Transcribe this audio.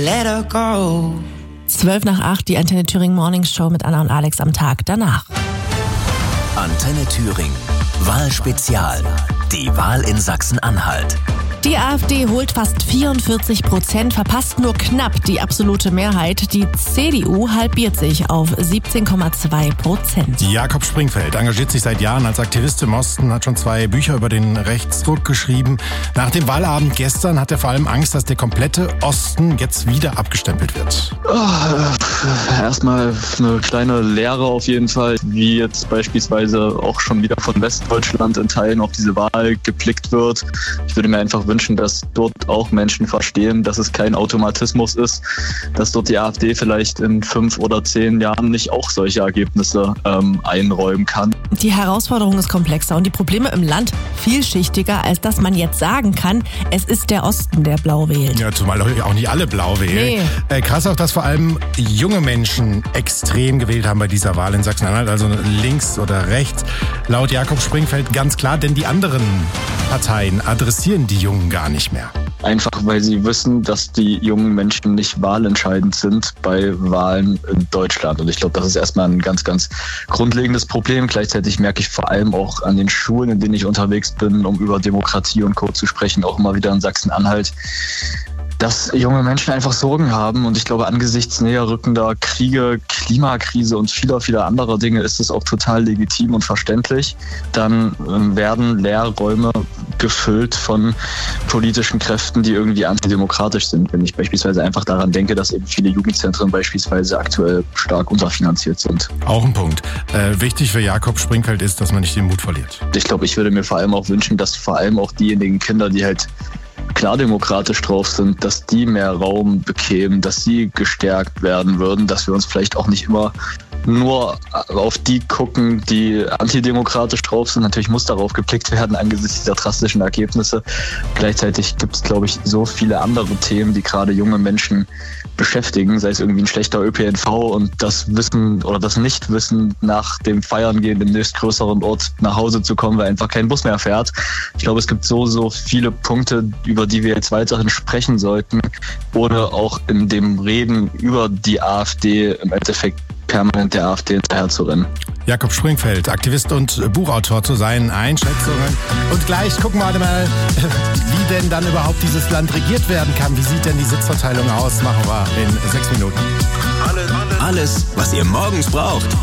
Let her go. 7:12, die Antenne Thüringen Morning Show mit Anna und Alex am Tag danach. Antenne Thüringen. Wahlspezial. Die Wahl in Sachsen-Anhalt. Die AfD holt fast 44%, verpasst nur knapp die absolute Mehrheit. Die CDU halbiert sich auf 17,2%. Jakob Springfeld engagiert sich seit Jahren als Aktivist im Osten, hat schon 2 Bücher über den Rechtsruck geschrieben. Nach dem Wahlabend gestern hat er vor allem Angst, dass der komplette Osten jetzt wieder abgestempelt wird. Erstmal eine kleine Lehre auf jeden Fall, wie jetzt beispielsweise auch schon wieder von Westdeutschland in Teilen auf diese Wahl geblickt wird. Ich würde mir einfach wünschen, dass dort auch Menschen verstehen, dass es kein Automatismus ist, dass dort die AfD vielleicht in 5 oder 10 Jahren nicht auch solche Ergebnisse einräumen kann. Die Herausforderung ist komplexer und die Probleme im Land vielschichtiger, als dass man jetzt sagen kann, es ist der Osten, der blau wählt. Ja, zumal auch nicht alle blau wählen. Nee. Krass auch, dass vor allem junge Menschen extrem gewählt haben bei dieser Wahl in Sachsen-Anhalt, also links oder rechts. Laut Jakob Springfeld ganz klar, denn die anderen Parteien adressieren die Jungen gar nicht mehr. Einfach weil sie wissen, dass die jungen Menschen nicht wahlentscheidend sind bei Wahlen in Deutschland. Und ich glaube, das ist erstmal ein ganz, ganz grundlegendes Problem. Gleichzeitig merke ich vor allem auch an den Schulen, in denen ich unterwegs bin, um über Demokratie und Co. zu sprechen, auch immer wieder in Sachsen-Anhalt, dass junge Menschen einfach Sorgen haben. Und ich glaube, angesichts näher rückender Kriege, Klimakrise und vieler anderer Dinge ist es auch total legitim und verständlich. Dann werden Lehrräume gefüllt von politischen Kräften, die irgendwie antidemokratisch sind. Wenn ich beispielsweise einfach daran denke, dass eben viele Jugendzentren beispielsweise aktuell stark unterfinanziert sind. Auch ein Punkt. Wichtig für Jakob Springfeld ist, dass man nicht den Mut verliert. Ich glaube, ich würde mir vor allem auch wünschen, dass vor allem auch diejenigen Kinder, die halt klar demokratisch drauf sind, dass die mehr Raum bekämen, dass sie gestärkt werden würden, dass wir uns vielleicht auch nicht immer nur auf die gucken, die antidemokratisch drauf sind. Natürlich muss darauf geblickt werden angesichts dieser drastischen Ergebnisse. Gleichzeitig gibt es, glaube ich, so viele andere Themen, die gerade junge Menschen beschäftigen, sei es irgendwie ein schlechter ÖPNV und das Wissen oder das Nichtwissen nach dem Feiern gehen im nächstgrößeren Ort nach Hause zu kommen, weil einfach kein Bus mehr fährt. Ich glaube, es gibt so viele Punkte, über die wir jetzt weiterhin sprechen sollten, ohne auch in dem Reden über die AfD im Endeffekt permanent der AfD hinterher zu rennen. Jakob Springfeld, Aktivist und Buchautor zu seinen Einschätzungen. Und gleich gucken wir mal, wie denn dann überhaupt dieses Land regiert werden kann. Wie sieht denn die Sitzverteilung aus? Machen wir in 6 Minuten. Alles, was ihr morgens braucht.